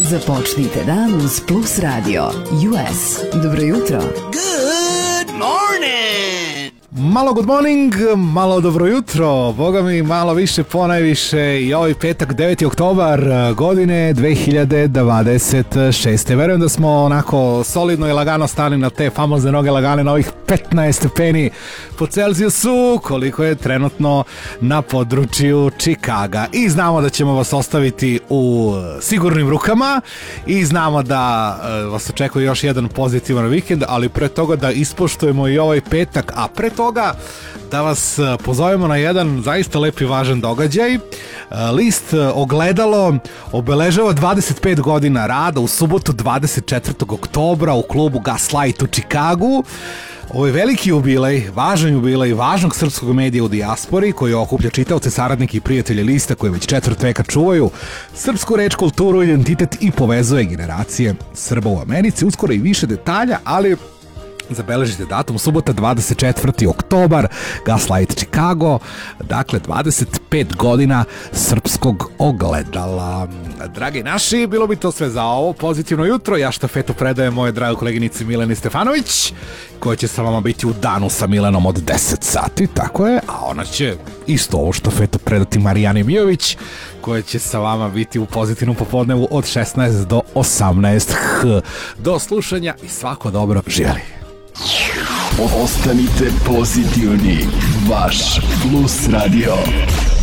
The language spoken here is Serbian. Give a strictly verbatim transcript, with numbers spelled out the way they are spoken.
Započnite dan uz Plus Radio U S. Dobro jutro. Good morning! Malo good morning, malo dobro jutro, boga mi malo više ponajviše i ovaj petak deveti oktobar godine dve hiljade dvadeset šeste. Verujem da smo onako solidno i lagano stali na te famozne noge lagane na ovih petnaest stepeni po Celzijusu koliko je trenutno na području Čikaga. I znamo da ćemo vas ostaviti u sigurnim rukama i znamo da vas očekuje još jedan pozitivan vikend, ali pre toga da ispoštujemo i ovaj petak, a pre toga da vas pozovemo na jedan zaista lep i važan događaj. List Ogledalo obeležava dvadeset pet godina rada u subotu dvadeset četvrtog oktobra u klubu Gaslight u Čikagu. Ovo je veliki jubilej, važan jubilej važnog srpskog medija u dijaspori koji okuplja čitaoce, saradnike i prijatelje lista koji već četvrt veka čuvaju srpsku reč, kulturu, identitet i povezuje generacije Srba u Americi. Uskoro i više detalja, ali zabeležite datum, subota dvadeset četvrti oktobar, Gaslight Chicago, dakle dvadeset pet godina srpskog Ogledala. Dragi naši, bilo bi to sve za ovo pozitivno jutro. Ja štafetu predajem moje drage koleginici Mileni Stefanović, koja će sa vama biti u danu sa Milenom od deset sati, tako je, a ona će isto ovo štafetu predati Marijani Mijović, koja će sa vama biti u pozitivnom popodnevu od šesnaest do osamnaest. Do slušanja i svako dobro, živjeli. Ostanite pozitivni, vaš Plus Radio.